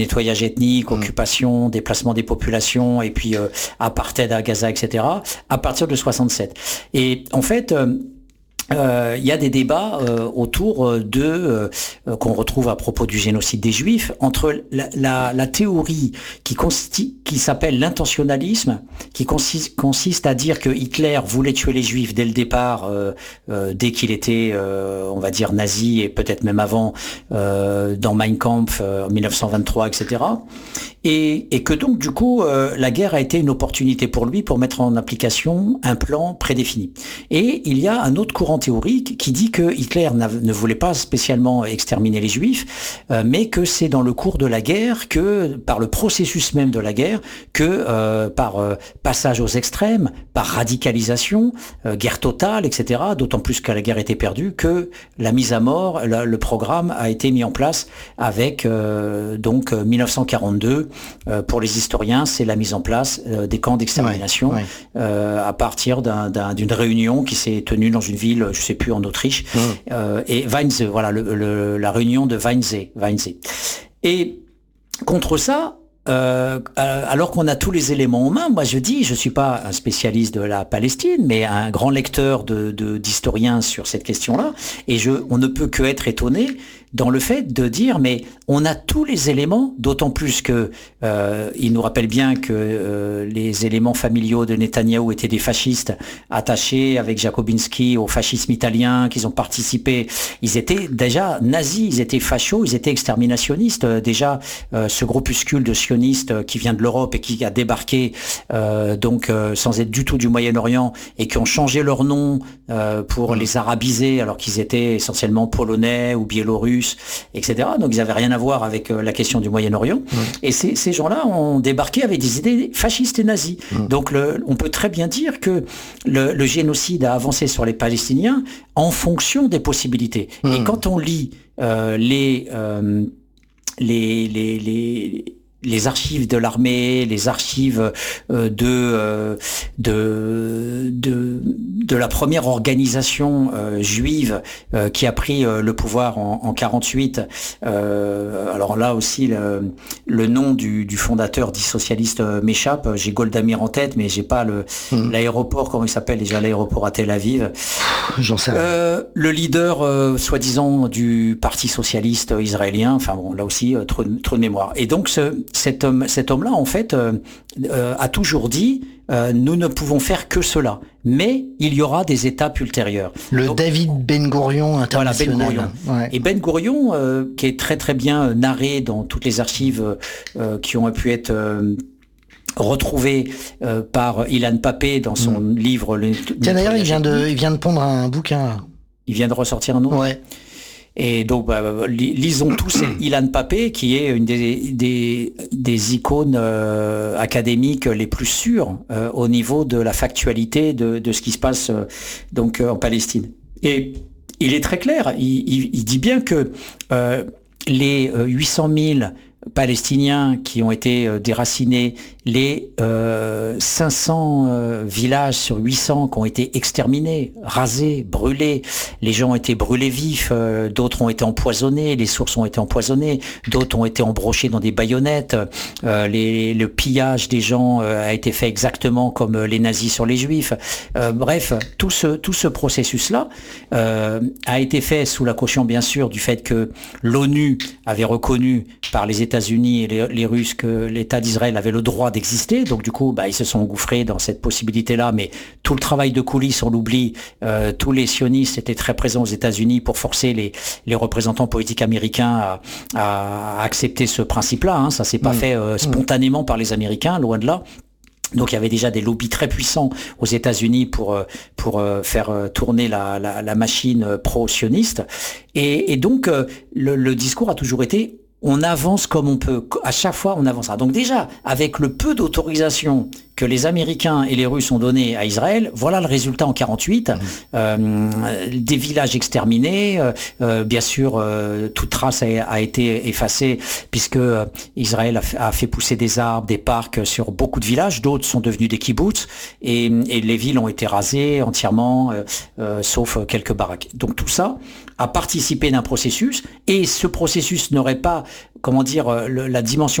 nettoyage ethnique, occupation, déplacement des populations, et puis apartheid à Gaza, etc., à partir de 67. Et en fait, il y a des débats autour qu'on retrouve à propos du génocide des Juifs, entre la théorie qui s'appelle l'intentionnalisme, qui consiste à dire que Hitler voulait tuer les Juifs dès le départ, dès qu'il était, on va dire, nazi, et peut-être même avant, dans Mein Kampf, en 1923, etc. Et que donc, du coup, la guerre a été une opportunité pour lui pour mettre en application un plan prédéfini. Et il y a un autre courant théorique qui dit que Hitler ne voulait pas spécialement exterminer les Juifs, mais que c'est dans le cours de la guerre, que par le processus même de la guerre, que par passage aux extrêmes, par radicalisation, guerre totale, etc., d'autant plus que la guerre était perdue, que la mise à mort, le programme a été mis en place avec donc 1942. Pour les historiens, c'est la mise en place des camps d'extermination à partir d'une réunion qui s'est tenue dans une ville, je sais plus, en Autriche, et Wannsee, voilà, la réunion de Wannsee. Et contre ça, alors qu'on a tous les éléments en main, moi je suis pas un spécialiste de la Palestine, mais un grand lecteur d'historiens sur cette question-là, et on ne peut que être étonné dans le fait de dire, mais on a tous les éléments, d'autant plus que il nous rappelle bien que les éléments familiaux de Netanyahou étaient des fascistes attachés avec Jakobinsky au fascisme italien, qu'ils ont participé. Ils étaient déjà nazis, ils étaient fachos, ils étaient exterminationnistes. Déjà, ce groupuscule de sionistes qui vient de l'Europe et qui a débarqué sans être du tout du Moyen-Orient et qui ont changé leur nom pour les arabiser alors qu'ils étaient essentiellement polonais ou biélorusses, etc. Donc ils n'avaient rien à voir avec la question du Moyen-Orient. Et ces gens-là ont débarqué avec des idées fascistes et nazies. Donc on peut très bien dire que le génocide a avancé sur les Palestiniens en fonction des possibilités. Et quand on lit les archives de l'armée, les archives de la première organisation juive qui a pris le pouvoir en 48. Alors là aussi, le nom du fondateur dit socialiste m'échappe. J'ai Goldamir en tête, mais j'ai pas l'aéroport. Comment il s'appelle déjà, l'aéroport à Tel Aviv? J'en sais rien. Le leader soi-disant du parti socialiste israélien. Enfin bon, là aussi trop de mémoire. Et donc cet homme-là, en fait, a toujours dit nous ne pouvons faire que cela, mais il y aura des étapes ultérieures. Donc, David Ben Gourion international. Voilà, Ben Gourion. Ouais. Et Ben Gourion, qui est très très bien narré dans toutes les archives qui ont pu être retrouvées par Ilan Pappé dans son livre. Tiens, d'ailleurs, il vient de pondre un bouquin. Là. Il vient de ressortir un autre. Ouais. Et donc, lisons tous Ilan Pappé, qui est une des icônes académiques les plus sûres au niveau de la factualité de ce qui se passe en Palestine. Et il est très clair, il dit bien que les 800 000 Palestiniens qui ont été déracinés, les 500 villages sur 800 qui ont été exterminés, rasés, brûlés, les gens ont été brûlés vifs, d'autres ont été empoisonnés, les sources ont été empoisonnées, d'autres ont été embrochés dans des baïonnettes, le pillage des gens a été fait exactement comme les nazis sur les juifs. Bref, tout ce processus-là a été fait sous la caution bien sûr du fait que l'ONU avait reconnu par les États-Unis et les Russes que l'État d'Israël avait le droit d'exister, donc du coup ils se sont engouffrés dans cette possibilité-là, mais tout le travail de coulisses on l'oublie, tous les sionistes étaient très présents aux États-Unis pour forcer les représentants politiques américains à accepter ce principe-là, hein. Ça s'est pas fait spontanément par les Américains, loin de là. Donc il y avait déjà des lobbies très puissants aux États-Unis pour faire tourner la machine pro-sioniste, et donc le discours a toujours été on avance comme on peut, à chaque fois on avancera. Donc déjà, avec le peu d'autorisation que les Américains et les Russes ont donné à Israël, voilà le résultat en 48. Des villages exterminés, bien sûr, toute trace a été effacée puisque Israël a fait pousser des arbres, des parcs sur beaucoup de villages. D'autres sont devenus des kibbutz et les villes ont été rasées entièrement, sauf quelques baraques. Donc tout ça a participé d'un processus et ce processus n'aurait pas, comment dire, la dimension